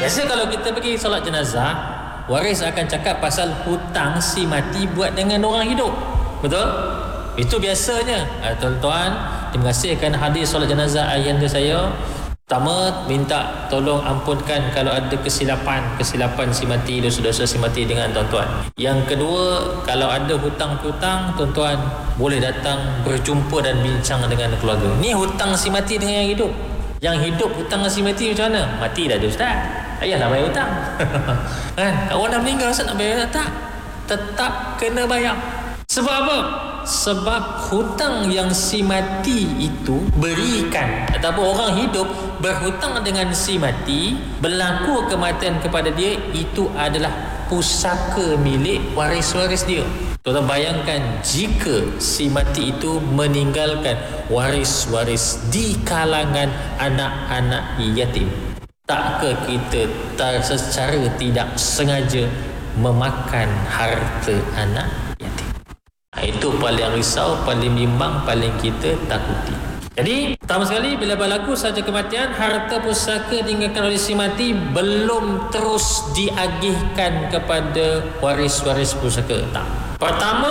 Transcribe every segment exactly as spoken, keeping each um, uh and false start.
Biasa kalau kita pergi solat jenazah, waris akan cakap pasal hutang si mati buat dengan orang hidup. Betul? Itu biasanya. eh, Tuan-tuan, terima kasih kerana hadir solat jenazah ayahanda saya. Pertama, minta tolong ampunkan kalau ada kesilapan Kesilapan si mati, dosa-dosa si mati dengan tuan-tuan. Yang kedua, kalau ada hutang-hutang, tuan-tuan boleh datang berjumpa dan bincang dengan keluarga. Ni hutang si mati dengan yang hidup. Yang hidup hutang si mati macam mana? Mati dah dia, ustaz, ayahlah bayar hutang. Kan? Kawan dah meninggal, ustaz nak bayar tak? Tetap kena bayar. Sebab apa? Sebab hutang yang si mati itu berikan, ataupun orang hidup berhutang dengan si mati, berlaku kematian kepada dia, itu adalah pusaka milik waris-waris dia. Tuan-tuan bayangkan jika si mati itu meninggalkan waris-waris di kalangan anak-anak yatim. Takkah kita tak secara tidak sengaja memakan harta anak yatim? Itu paling risau, paling bimbang, paling kita takuti. Jadi pertama sekali, bila berlaku saja kematian, harta pusaka ditinggalkan oleh si mati belum terus diagihkan kepada waris-waris pusaka. Tak. Pertama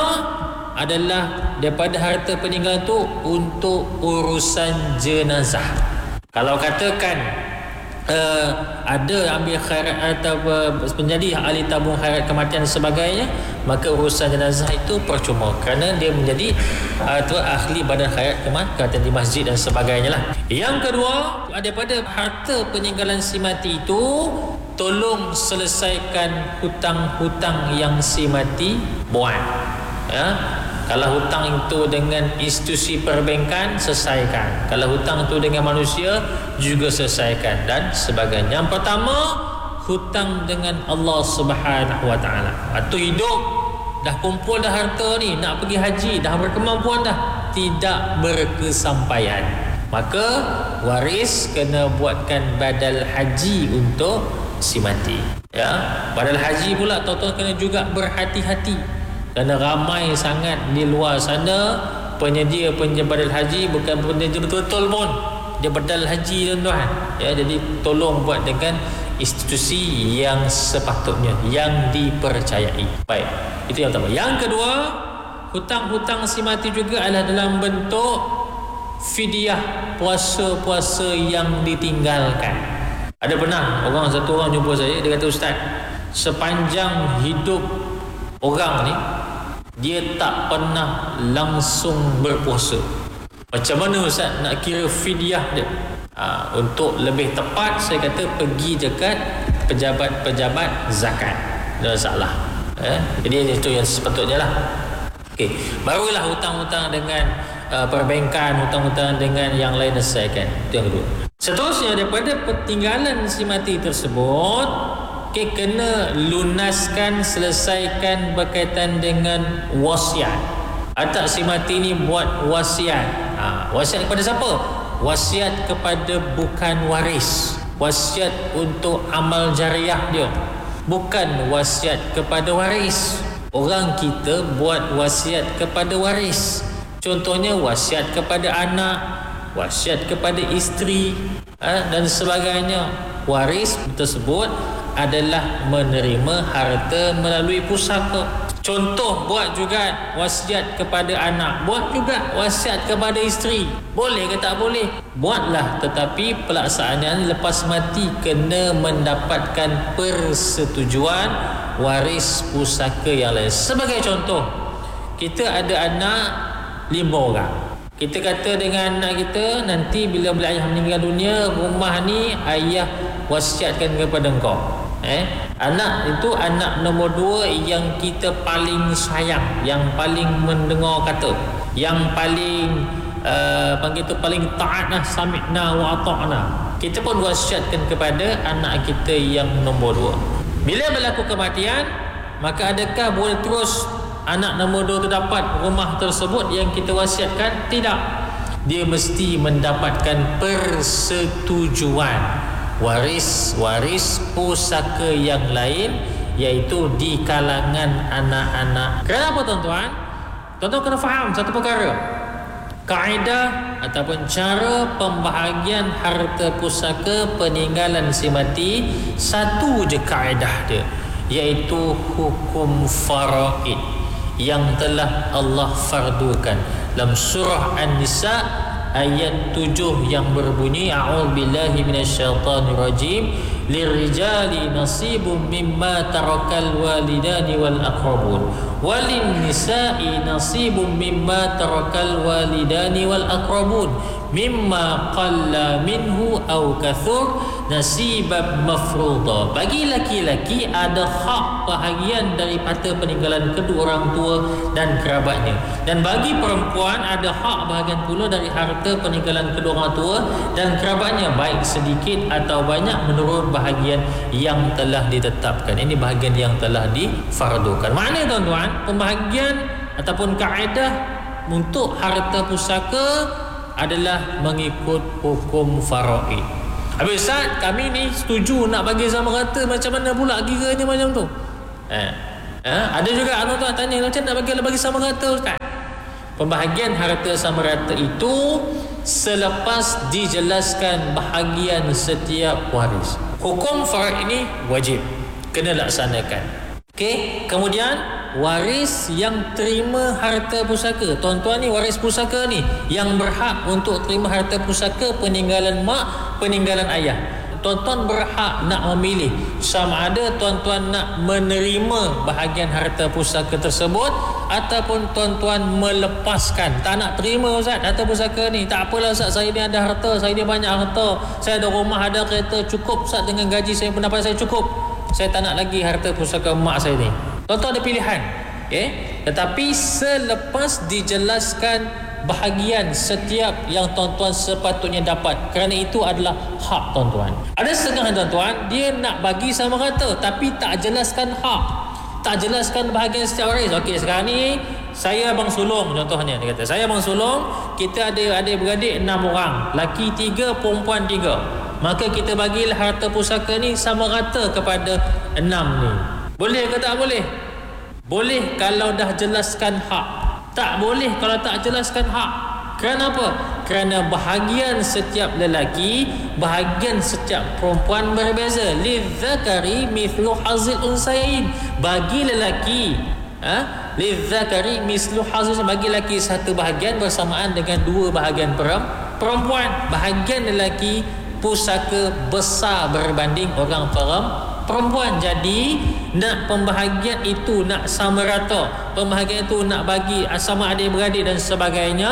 adalah daripada harta peninggalan itu untuk urusan jenazah. Kalau katakan Uh, ada ambil khairat atau uh, menjadi ahli tabung khairat kematian dan sebagainya, maka urusan jenazah itu percuma kerana dia menjadi uh, tu, ahli badan khairat kematian di masjid dan sebagainya lah. Yang kedua, daripada harta peninggalan si mati itu, tolong selesaikan hutang-hutang yang si mati buat. Ya. Kalau hutang itu dengan institusi perbankan, selesaikan. Kalau hutang itu dengan manusia, juga selesaikan dan sebagainya. Yang pertama, hutang dengan Allah Subhanahu Wa Taala. Atau hidup dah kumpul dah harta ni, nak pergi haji, dah berkemampuan dah, tidak berkesampaian, maka waris kena buatkan badal haji untuk si mati. Ya, badal haji pula tuan-tuan kena juga berhati-hati. Kerana ramai sangat di luar sana penyedia-penyedia badal haji, bukan penyedia betul-betul pun, dia badal haji tuan-tuan. Ya, jadi tolong buat dengan institusi yang sepatutnya, yang dipercayai. Baik, itu yang pertama. Yang kedua, hutang-hutang si mati juga adalah dalam bentuk fidyah, puasa-puasa yang ditinggalkan. Ada pernah orang, satu orang jumpa saya, dia kata, ustaz, sepanjang hidup orang ni dia tak pernah langsung berpuasa. Macam mana ustaz nak kira fidyah dia? Ha, untuk lebih tepat saya kata pergi dekat pejabat-pejabat zakat. Tak salah. Eh? Jadi itu yang sepatutnya lah. Okey, barulah hutang-hutang dengan uh, perbankan, hutang-hutang dengan yang lain selesaikan. Itu yang kedua. Seterusnya, daripada peninggalan si mati tersebut, okay, kena lunaskan, selesaikan berkaitan dengan wasiat. Atak si mati ni buat wasiat. Ha, wasiat kepada siapa? Wasiat kepada bukan waris. Wasiat untuk amal jariah dia, bukan wasiat kepada waris. Orang kita buat wasiat kepada waris. Contohnya wasiat kepada anak, wasiat kepada isteri, ha, dan sebagainya. Waris tersebut adalah menerima harta melalui pusaka. Contoh, buat juga wasiat kepada anak, buat juga wasiat kepada isteri. Boleh ke tak boleh? Buatlah, tetapi pelaksanaannya lepas mati kena mendapatkan persetujuan waris pusaka yang lain. Sebagai contoh, kita ada anak lima orang. Kita kata dengan anak kita, nanti bila bila ayah meninggal dunia, rumah ni ayah wasiatkan kepada engkau. Eh, anak itu anak nombor dua yang kita paling sayang, yang paling mendengar kata, yang paling uh, panggil itu paling taat lah, sami'na wa ata'na. Kita pun wasiatkan kepada anak kita yang nombor dua. Bila berlaku kematian, maka adakah boleh terus anak nombor dua itu dapat rumah tersebut yang kita wasiatkan? Tidak. Dia mesti mendapatkan persetujuan waris-waris pusaka yang lain, iaitu di kalangan anak-anak. Kenapa tuan-tuan? Tuan-tuan kena faham satu perkara. kaedah ataupun cara pembahagian harta pusaka peninggalan si mati, satu je kaedah dia, iaitu hukum faraid yang telah Allah fardukan. Dalam surah An-Nisa ayat tujuh yang berbunyi, a'udzubillahi minasyaitonirrajim, lirijali nasibum mimma tarakal walidani wal aqrabun walin nisa'i nasibum mimma tarakal walidani wal aqrabun mimma qalla minhu aw kathur nasibab mafruḍa. Bagi laki-laki ada hak bahagian dari harta peninggalan kedua orang tua dan kerabatnya, dan bagi perempuan ada hak bahagian pula dari harta peninggalan kedua orang tua dan kerabatnya, baik sedikit atau banyak menurut bahagian yang telah ditetapkan. Ini bahagian yang telah difardukan. Maknanya tuan-tuan, pembahagian ataupun kaedah untuk harta pusaka adalah mengikut hukum faraid. Habis Ustaz, kami ni setuju nak bagi sama rata, macam mana pula kiranya macam tu? Eh, eh, ada juga anak tuan tanya, macam nak bagi bagi sama rata Ustaz? Pembahagian harta sama rata itu selepas dijelaskan bahagian setiap waris. Hukum faraid ini wajib kena laksanakan. Okey, kemudian waris yang terima harta pusaka. Tuan-tuan ni waris pusaka ni yang berhak untuk terima harta pusaka peninggalan mak, peninggalan ayah. Tuan-tuan berhak nak memilih sama ada tuan-tuan nak menerima bahagian harta pusaka tersebut ataupun tuan-tuan melepaskan. Tak nak terima Ustaz harta pusaka ni, tak apalah Ustaz, saya ni ada harta, saya ni banyak harta, saya ada rumah, ada kereta, cukup Ustaz dengan gaji saya, pendapat saya cukup, saya tak nak lagi harta pusaka mak saya ni. Tuan-tuan ada pilihan, okay? Tetapi selepas dijelaskan bahagian setiap yang tuan-tuan sepatutnya dapat, kerana itu adalah hak tuan-tuan. Ada setengah tuan-tuan dia nak bagi sama rata tapi tak jelaskan hak, tak jelaskan bahagian setiap waris. Okey, sekarang ni saya abang sulung contohnya, dia kata saya abang sulung, kita ada adik-beradik enam orang, laki tiga, perempuan tiga, maka kita bagilah harta pusaka ni sama rata kepada enam ni. Boleh ke tak boleh? Boleh kalau dah jelaskan hak. Tak boleh kalau tak jelaskan hak. Kerana apa? Kerana bahagian setiap lelaki, bahagian setiap perempuan berbeza. Lidzakari mithlu hazil unsayain. Bagi lelaki, ha? Lidzakari mithlu hazil, bagi lelaki satu bahagian bersamaan dengan dua bahagian perempuan. Bahagian lelaki pusaka besar berbanding orang perempuan. Jadi nak pembahagian itu nak sama rata, pembahagian itu nak bagi sama adik-beradik dan sebagainya,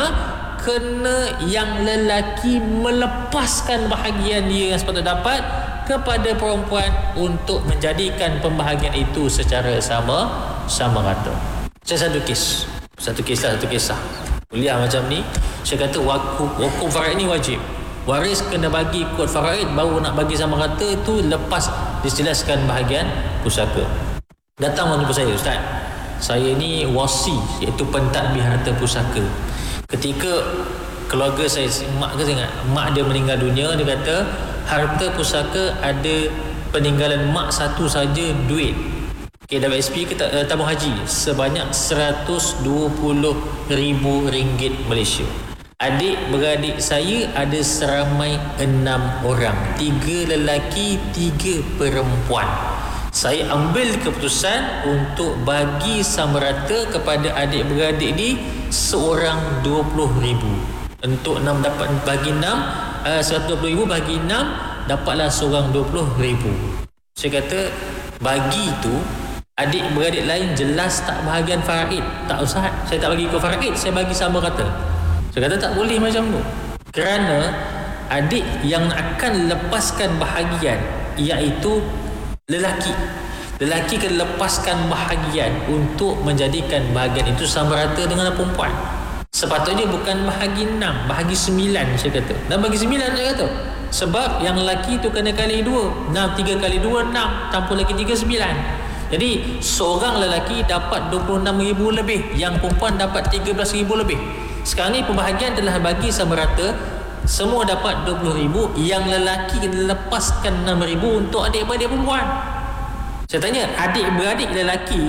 kena yang lelaki melepaskan bahagian dia yang sepatutnya dapat kepada perempuan untuk menjadikan pembahagian itu secara sama sama rata. Saya satu kes, satu kisah satu kisah kuliah macam ni, saya kata hukum hukum faraid ni wajib. Waris kena bagi kod faraid, baru nak bagi sama rata itu lepas dijelaskan bahagian pusaka. Datang orang jumpa saya, Ustaz, saya ni wasi, iaitu pentadbir harta pusaka. Ketika keluarga saya, mak ke saya ingat, mak dia meninggal dunia, dia kata harta pusaka ada peninggalan mak satu saja duit, K W S P ke uh, tabung haji sebanyak seratus dua puluh ribu ringgit Malaysia. Adik-beradik saya ada seramai enam orang, tiga lelaki, tiga perempuan. Saya ambil keputusan untuk bagi sama rata kepada adik-beradik ni seorang dua puluh ribu. Untuk enam dapat bagi enam, uh, seratus dua puluh ribu bagi enam, dapatlah seorang dua puluh ribu. Saya kata bagi tu adik-beradik lain jelas tak bahagian faraid. Tak usah, saya tak bagi ke faraid, saya bagi sama rata. Saya kata tak boleh macam tu, kerana adik yang akan lepaskan bahagian iaitu lelaki. Lelaki kena lepaskan bahagian untuk menjadikan bahagian itu sama rata dengan perempuan. Sepatutnya bukan bahagi enam, bahagi sembilan saya kata. Dan bagi sembilan saya kata, sebab yang lelaki tu kena kali dua, enam, tiga kali dua, enam, campur lagi tiga, sembilan. Jadi seorang lelaki dapat dua puluh enam ribu lebih, yang perempuan dapat tiga belas ribu lebih. Sekarang ni pembahagian telah bagi sama rata, semua dapat dua puluh ribu, yang lelaki kena lepaskan enam ribu untuk adik-beradik perempuan. Saya tanya, adik-beradik lelaki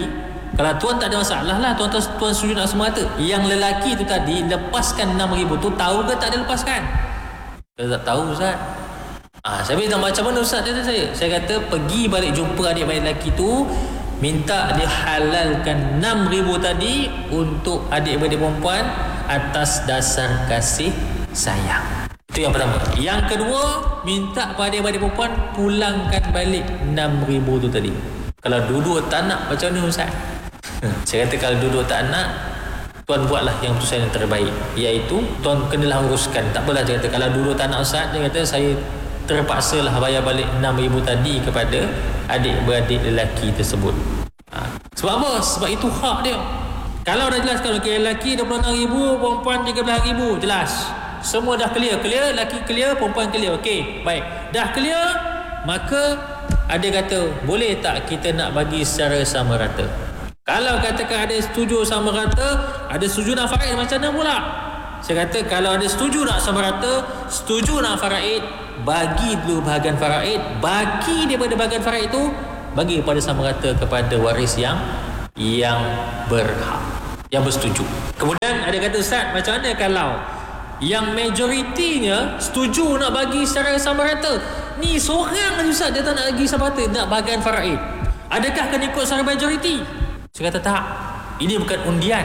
Kalau tuan tak ada masalah lah, tuan, tuan sujud nak semua rata. Yang lelaki tu tadi lepaskan enam ribu tu, tahu ke tak ada lepaskan? Saya tak tahu Ustaz. Ah, saya bilang macam mana Ustaz kata saya? Saya kata pergi balik jumpa adik-adik lelaki tu, minta dia halalkan enam ribu tadi untuk adik-adik perempuan atas dasar kasih sayang. Itu yang pertama. Yang kedua, minta pada adik-adik perempuan pulangkan balik enam ribu tu tadi. Kalau dua-dua tak nak, macam mana Ustaz? Saya kata kalau dua-dua tak nak, tuan buatlah yang keputusan yang terbaik, iaitu tuan kenalah uruskan. Tak apalah, dia kata kalau dua-dua tak nak Ustaz, dia kata saya terpaksa lah bayar balik enam ribu tadi kepada adik-beradik lelaki tersebut. Ha. Sebab apa? Sebab itu hak dia. Kalau dah jelas, kalau okay, lelaki dua puluh enam ribu, perempuan tiga belas ribu, jelas. Semua dah clear. Clear, lelaki clear, perempuan clear. Okey, baik. Dah clear, maka ada kata, boleh tak kita nak bagi secara sama rata? Kalau katakan ada setuju sama rata, ada setuju nak faraid, macam mana pula? Saya kata kalau ada setuju nak sama rata, setuju nak faraid, bagi dulu bahagian faraid, bagi daripada bahagian faraid itu, bagi pada sama rata kepada waris yang yang berhak, yang bersetuju. Kemudian ada kata, Ustaz, macam mana kalau yang majoritinya setuju nak bagi secara sama rata? Ni seorang je Ustaz, dia tak nak bagi sama rata, nak bahagian faraid. Adakah kena ikut secara majoriti? Saya kata tak. Ini bukan undian.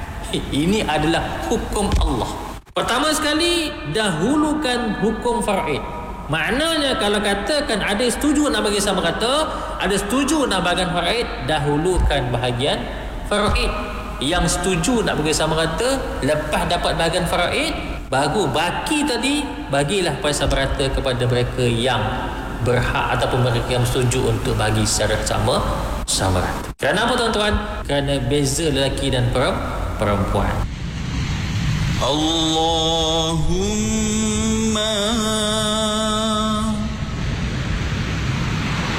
Ini adalah hukum Allah. Pertama sekali, dahulukan hukum faraid. Maknanya kalau katakan ada setuju nak bagi sama rata, ada setuju nak bahagian faraid, dahulukan bahagian faraid. Yang setuju nak bagi sama rata, lepas dapat bahagian faraid, baru baki tadi, bagilah pada sama rata kepada mereka yang berhak ataupun mereka yang setuju untuk bagi secara sama sama rata. Kerana apa tuan-tuan? Kerana beza lelaki dan perempuan. Allahumma